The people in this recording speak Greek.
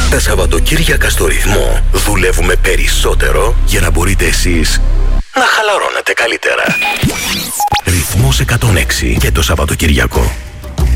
Τα Σαββατοκύριακα στο Ρυθμό δουλεύουμε περισσότερο για να μπορείτε εσείς να χαλαρώνετε καλύτερα. Ρυθμός 106 και το Σαββατοκύριακο.